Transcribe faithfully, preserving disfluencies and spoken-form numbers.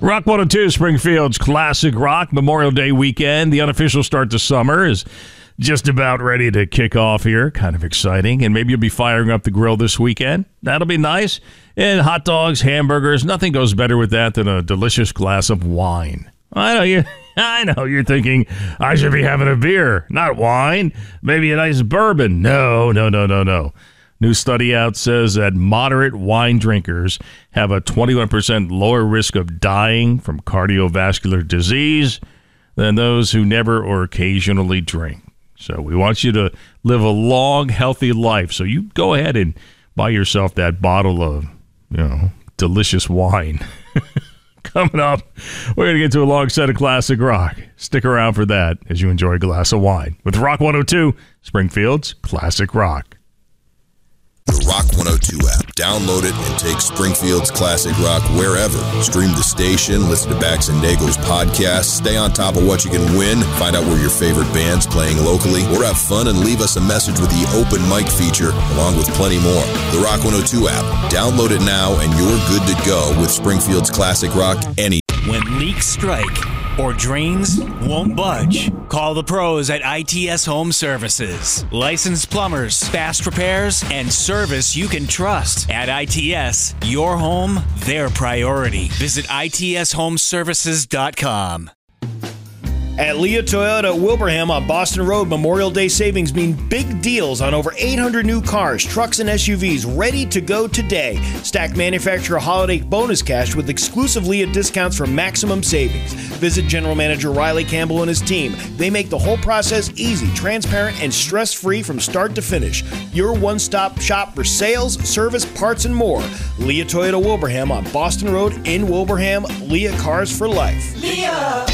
Rock one oh two, Springfield's classic rock Memorial Day weekend. The unofficial start to summer is just about ready to kick off here. Kind of exciting. And maybe you'll be firing up the grill this weekend. That'll be nice. And hot dogs, hamburgers, nothing goes better with that than a delicious glass of wine. I know you. I know you're thinking I should be having a beer, not wine. Maybe a nice bourbon. No, no, no, no, no. New study out says that moderate wine drinkers have a twenty-one percent lower risk of dying from cardiovascular disease than those who never or occasionally drink. So we want you to live a long, healthy life. So you go ahead and buy yourself that bottle of, you know, delicious wine. Coming up, we're going to get to a long set of classic rock. Stick around for that as you enjoy a glass of wine with Rock one oh two, Springfield's classic rock. The Rock one oh two app. Download it and take Springfield's classic rock wherever. Stream the station, listen to Bax and Nago's podcast, stay on top of what you can win, find out where your favorite band's playing locally, or have fun and leave us a message with the open mic feature, along with plenty more. The Rock one oh two app. Download it now and you're good to go with Springfield's classic rock any. When leaks strike or drains won't budge, call the pros at I T S Home Services. Licensed plumbers, fast repairs, and service you can trust. At I T S, your home, their priority. Visit I T S home services dot com. At Leah Toyota Wilbraham on Boston Road, Memorial Day savings mean big deals on over eight hundred new cars, trucks, and S U Vs ready to go today. Stack manufacturer holiday bonus cash with exclusive Leah discounts for maximum savings. Visit General Manager Riley Campbell and his team. They make the whole process easy, transparent, and stress-free from start to finish. Your one-stop shop for sales, service, parts, and more. Leah Toyota Wilbraham on Boston Road in Wilbraham. Leah Cars for Life. Leah!